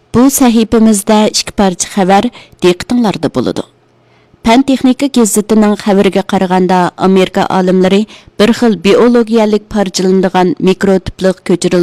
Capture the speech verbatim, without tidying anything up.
Bu sahifamizda ikki parcha xabar diqqatinglarda bo'ladi. Pan texnika gazetining xabariga qaraganda, Amerika olimlari bir xil biologiyalik parchalanadigan mikrotiplik ko'chirilgan